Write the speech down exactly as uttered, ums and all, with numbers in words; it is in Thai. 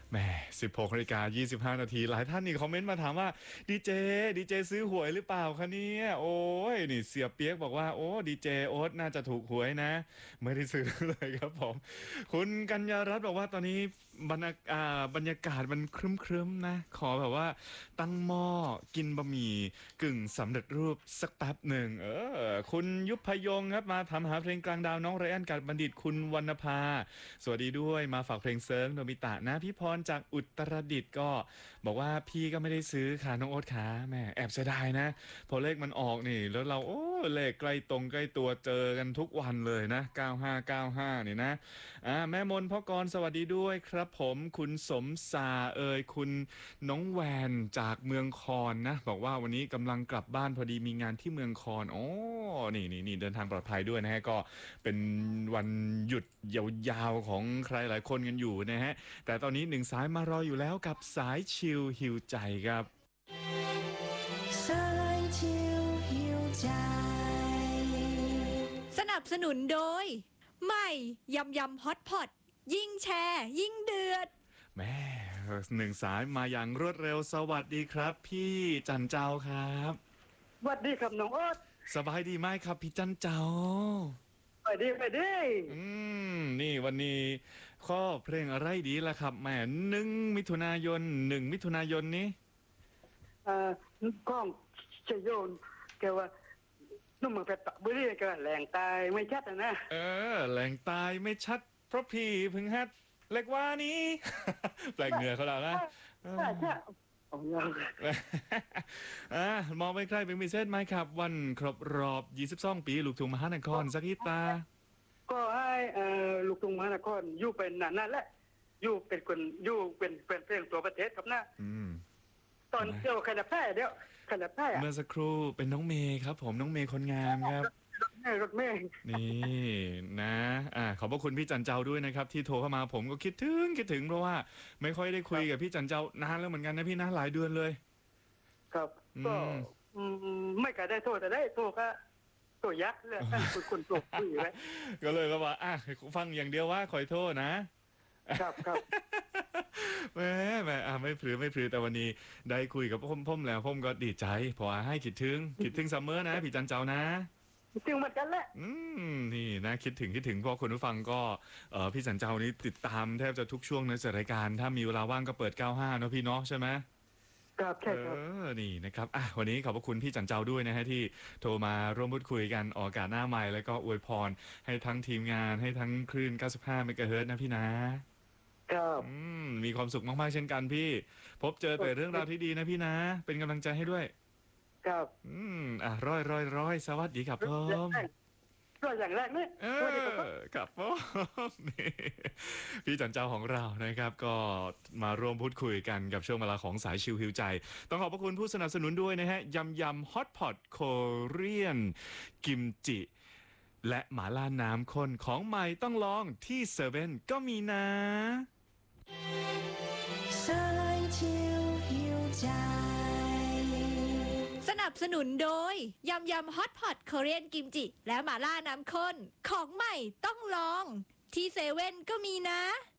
แหมสิบหกนาฬิกายี่สิบห้านาทีหลายท่านนี่คอมเมนต์มาถามว่าดีเจดีเจซื้อหวยหรือเปล่าคะเนี่ยโอ้ยนี่เสียเปียกบอกว่าโอ้ดีเจโอ๊ตน่าจะถูกหวยนะไม่ได้ซื้อเลยครับผมคุณกัญญารัตน์บอกว่าตอนนี้บรรยากาศบรรยากาศมันครึ้มๆนะขอแบบว่าตั้งหม้อกินบะหมี่กึ่งสำเร็จรูปสักแป๊บหนึ่งเออคุณยุพยงครับมาทำหาเพลงกลางดาวน้องไรอันกัดบัณฑิตคุณวรรณภาสวัสดีด้วยมาฝากเพลงเซิร์ฟโนบิตะนะพี่พรจากอุตรดิตถ์ก็บอกว่าพี่ก็ไม่ได้ซื้อค่ะน้องโอ๊ตขาแม่แอบเสียดายนะพอเลขมันออกนี่แล้วเราโอ้เลขใกล้ตรงใกล้ตัวเจอกันทุกวันเลยนะเก้าห้าเก้าห้านี่นะอ่าแม่มนพ่อกรสวัสดีด้วยครับผมคุณสมสาเอ่ยคุณน้องแวนจากเมืองคอนนะบอกว่าวันนี้กำลังกลับบ้านพอดีมีงานที่เมืองคอนโอ้นี่นี่นี่เดินทางปลอดภัยด้วยนะฮะก็เป็นวันหยุดยาวๆของใครหลายคนกันอยู่นะฮะแต่ตอนนี้หนึ่งสายมารออยู่แล้วกับสายชิลฮิวใจครับสายชิลฮิวใจสนับสนุนโดยใหม่ยำยำฮอตพอตยิ่งแชร์ยิ่งเดือดแม่หนึ่งสายมาอย่างรวดเร็วสวัสดีครับพี่จันเจ้าครับสวัสดีครับน้องโอ๊ตสบายดีไหมครับพี่จันเจ้าไปดีไปดีอืมนี่วันนี้ข้อเพลงอะไรดีล่ะครับแม่หนึ่งมิถุนายนหนึ่งมิถุนายนนี้เอ่อกล้องชโยนแกว่านุ่มเมืองเพชรบุรีแกว่าแหล่งตายไม่ชัดนะเออแหล่งตายไม่ชัดเพราะพี่พึ่งฮัดเล็กว่านี้ แปลงเหนือเขาแล้วนะใช่ใช่โอ้ยอ่ามองไปใครเป็นพิเศษไหมครับวันครบรอบยี่สิบสองปีลูกทุ่งมหานครสักนิดตาก็ให้เอ่อลูกทุ่งมหานครอยู่เป็นนานนั่นแหละอยู่เป็นคนอยู่เป็นเป็นเพลงตัวประเทศครับนะอืมตอนเดียวขนาดแพ้เดียวขนาดแพ้เมื่อสักครู่เป็นน้องเมย์ครับผมน้องเมย์คนงามครับรถเมย์รถเมย์นี่นะอ่าขอบพระคุณพี่จันเจ้าด้วยนะครับที่โทรเข้ามาผมก็คิดถึงคิดถึงเพราะว่าไม่ค่อยได้คุยกับพี่จันเจ้านานแล้วเหมือนกันนะพี่นะหลายเดือนเลยครับก็ไม่กล้าได้โทษแต่ได้โทษก็ตัวยักษ์เลยคุณคุณตัวคุยไว้ก็เลยก็ว่าอ่ะฟังอย่างเดียวว่าคอยโทษนะครับครับแม่แม่อ่ะไม่พลือไม่พลือแต่วันนี้ได้คุยกับพ่มพ่มแล้วพ่มก็ดีใจเพราะว่าให้คิดถึงคิดถึงซัมเมอร์นะพี่จันเจ้านะถึงเหมือนกันแหละอืมนี่นะคิดถึงคิดถึงเพราะคนผู้ฟังก็เออพี่จันเจ้านี้ติดตามแทบจะทุกช่วงในรายการถ้ามีเวลาว่างก็เปิดเก้าห้าเนาะพี่เนาะใช่ไหมครับใช่ครับเออนี่นะครับอ่ะวันนี้ขอบพระคุณพี่จันเจ้าด้วยนะฮะที่โทรมาร่วมพูดคุยกันออกอากาศหน้าใหม่แล้วก็อวยพรให้ทั้งทีมงานให้ทั้งคลื่นเก้าสิบห้าเมกะเฮิรตซ์นะพี่นะครับอืมมีความสุขมากๆเช่นกันพี่พบเจอแต่เรื่องราวที่ดีนะพี่นะเป็นกำลังใจให้ด้วยครับอืมอ่ะร้อยร้อยร้อยสวัสดีครับผมก็อย่างแรกนี่เออครับผมนี่พี่จันเจ้าของเรานะครับก็มาร่วมพูดคุยกันกับช่วงเวลาของสายชิลฮิวใจต้องขอบพระคุณผู้สนับสนุนด้วยนะฮะยำยำฮอตพอตโคเรียนกิมจิและหมาล่าน้ำข้นของใหม่ต้องลองที่เซเว่นก็มีนะสายชิลฮิวใจสนับสนุนโดยยำยำฮอตพอตโคเรียนกิมจิและหมาล่าน้ำข้นของใหม่ต้องลองที่เซเว่นก็มีนะ